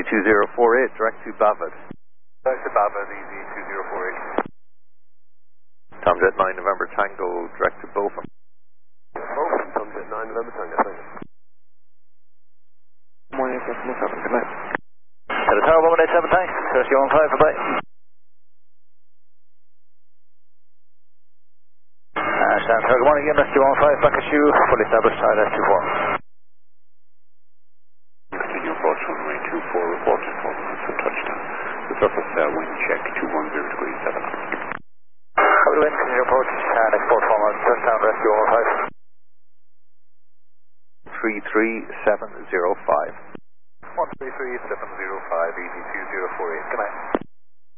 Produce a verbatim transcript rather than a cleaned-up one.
two zero four eight, direct to Bavid. Direct to Bavid, easy two zero four eight. Tomjet nine November Tango, direct to Beaufort. Beaufort, Tomjet nine November Tango, thanks. Morning, customer seven, good night. To the tower, one eight seven, thanks. Rescue one five, bye-bye. Uh, stand tower, good morning again, Rescue one five, back at you, fully established, I L S two four. Continue approach runway two four, report performance for touchdown. The surface uh, wind check two one zero degrees seven. Copy the wind, continue approach, uh, next port forward, touchdown, Rescue one five. three three seven zero five. one three three seven zero five, easy two zero four eight, good night.